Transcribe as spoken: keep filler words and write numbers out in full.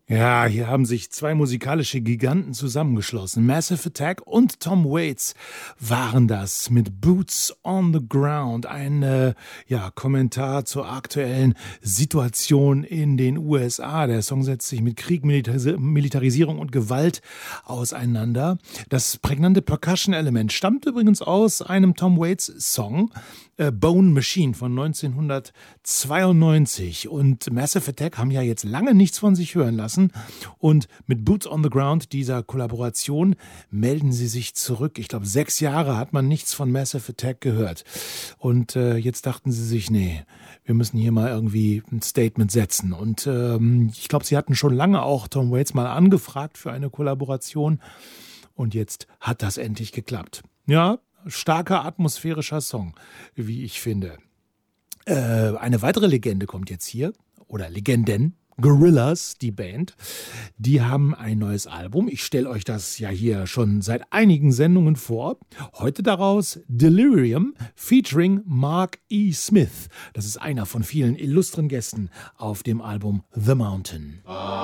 Ja, hier haben sich zwei musikalische Giganten zusammengeschlossen. Massive Attack und Tom Waits waren das mit Boots on the Ground. Ein äh, ja, Kommentar zur aktuellen Situation in den U S A. Der Song setzt sich mit Krieg, Militaris- Militarisierung und Gewalt auseinander. Das prägnante Percussion-Element stammt übrigens aus einem Tom Waits-Song, äh, Bone Machine von neunzehnhundertzweiundneunzig. Und Massive Attack haben ja jetzt lange nichts von sich hören lassen. Und mit Boots on the Ground, dieser Kollaboration, melden sie sich zurück. Ich glaube, sechs Jahre hat man nichts von Massive Attack gehört. Und äh, jetzt dachten sie sich, nee, wir müssen hier mal irgendwie ein Statement setzen. Und ähm, ich glaube, sie hatten schon lange auch Tom Waits mal angefragt für eine Kollaboration. Und jetzt hat das endlich geklappt. Ja, starker atmosphärischer Song, wie ich finde. Äh, eine weitere Legende kommt jetzt hier, oder Legenden. Gorillaz, die Band, die haben ein neues Album. Ich stelle euch das ja hier schon seit einigen Sendungen vor. Heute daraus Delirium featuring Mark E. Smith. Das ist einer von vielen illustren Gästen auf dem Album The Mountain.